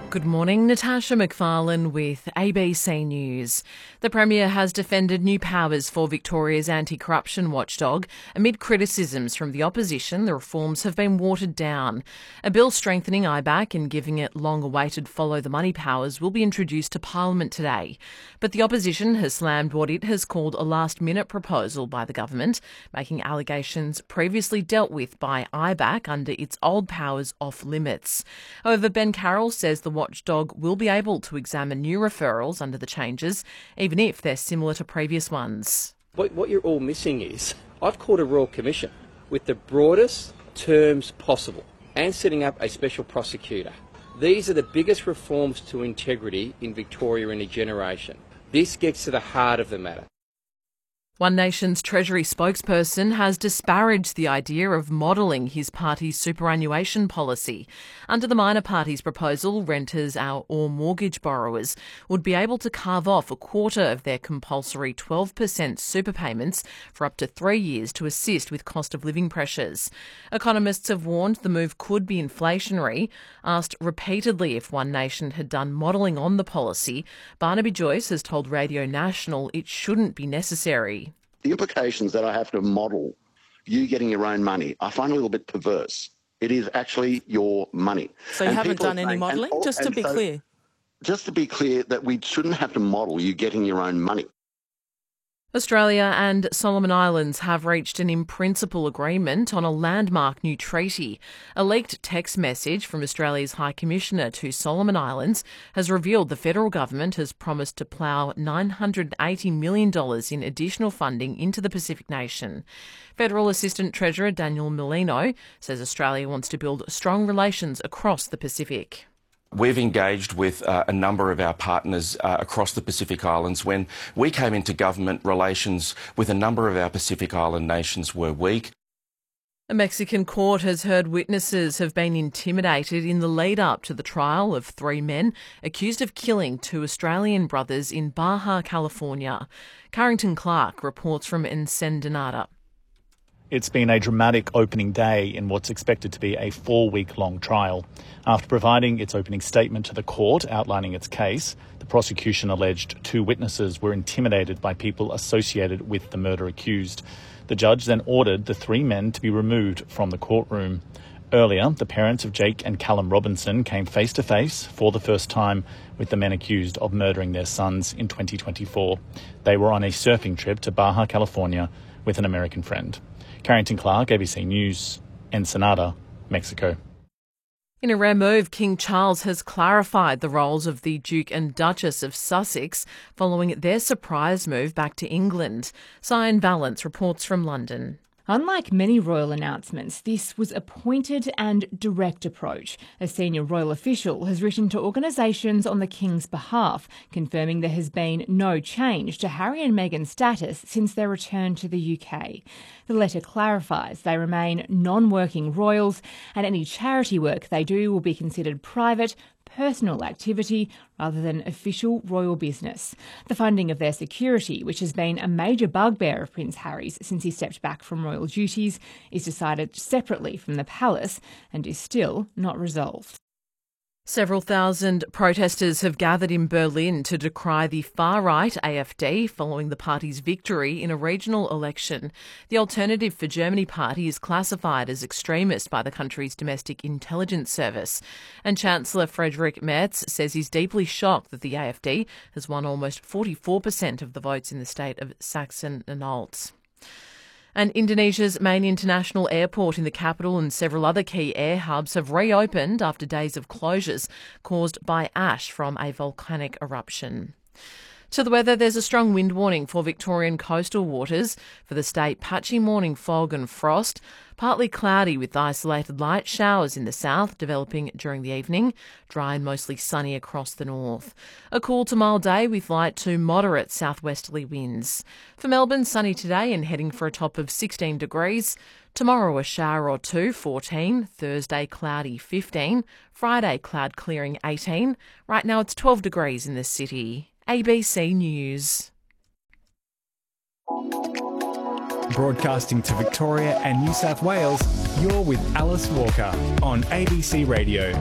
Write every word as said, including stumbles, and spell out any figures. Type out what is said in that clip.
Good morning, Natasha McFarlane with A B C News. The Premier has defended new powers for Victoria's anti-corruption watchdog amid criticisms from the opposition the reforms have been watered down. A bill strengthening I B A C and giving it long-awaited follow-the-money powers will be introduced to Parliament today. But the opposition has slammed what it has called a last-minute proposal by the government, making allegations previously dealt with by I B A C under its old powers off-limits. However, Ben Carroll says the watchdog will be able to examine new referrals under the changes, even if they're similar to previous ones. What, what you're all missing is, I've called a Royal Commission with the broadest terms possible and setting up a special prosecutor. These are the biggest reforms to integrity in Victoria in a generation. This gets to the heart of the matter. One Nation's Treasury spokesperson has disparaged the idea of modelling his party's superannuation policy. Under the minor party's proposal, renters or mortgage borrowers would be able to carve off a quarter of their compulsory twelve percent super payments for up to three years to assist with cost of living pressures. Economists have warned the move could be inflationary. Asked repeatedly if One Nation had done modelling on the policy, Barnaby Joyce has told Radio National it shouldn't be necessary. The implications that I have to model you getting your own money, I find a little bit perverse. It is actually your money. So you and haven't done any modelling? Just to be so, clear. Just to be clear that we shouldn't have to model you getting your own money. Australia and Solomon Islands have reached an in-principle agreement on a landmark new treaty. A leaked text message from Australia's High Commissioner to Solomon Islands has revealed the federal government has promised to plough nine hundred eighty million dollars in additional funding into the Pacific nation. Federal Assistant Treasurer Daniel Molino says Australia wants to build strong relations across the Pacific. We've engaged with uh, a number of our partners uh, across the Pacific Islands. When we came into government, relations with a number of our Pacific Island nations were weak. A Mexican court has heard witnesses have been intimidated in the lead-up to the trial of three men accused of killing two Australian brothers in Baja California. Carrington Clark reports from Ensenada. It's been a dramatic opening day in what's expected to be a four-week-long trial. After providing its opening statement to the court outlining its case, the prosecution alleged two witnesses were intimidated by people associated with the murder accused. The judge then ordered the three men to be removed from the courtroom. Earlier, the parents of Jake and Callum Robinson came face-to-face for the first time with the men accused of murdering their sons in twenty twenty-four. They were on a surfing trip to Baja California with an American friend. Carrington Clark, A B C News, Ensenada, Mexico. In a rare move, King Charles has clarified the roles of the Duke and Duchess of Sussex following their surprise move back to England. Cyan Valance reports from London. Unlike many royal announcements, this was a pointed and direct approach. A senior royal official has written to organisations on the King's behalf, confirming there has been no change to Harry and Meghan's status since their return to the U K. The letter clarifies they remain non-working royals and any charity work they do will be considered private, personal activity rather than official royal business. The funding of their security, which has been a major bugbear of Prince Harry's since he stepped back from royal duties, is decided separately from the palace and is still not resolved. Several thousand protesters have gathered in Berlin to decry the far-right A F D following the party's victory in a regional election. The Alternative for Germany party is classified as extremist by the country's domestic intelligence service. And Chancellor Friedrich Merz says he's deeply shocked that the A F D has won almost forty-four percent of the votes in the state of Saxony-Anhalt. And Indonesia's main international airport in the capital and several other key air hubs have reopened after days of closures caused by ash from a volcanic eruption. To the weather, there's a strong wind warning for Victorian coastal waters. For the state, patchy morning fog and frost. Partly cloudy with isolated light showers in the south developing during the evening. Dry and mostly sunny across the north. A cool to mild day with light to moderate southwesterly winds. For Melbourne, sunny today and heading for a top of sixteen degrees. Tomorrow a shower or two, fourteen. Thursday cloudy, fifteen. Friday cloud clearing, eighteen. Right now it's twelve degrees in the city. A B C News. Broadcasting to Victoria and New South Wales, you're with Alice Walker on A B C Radio.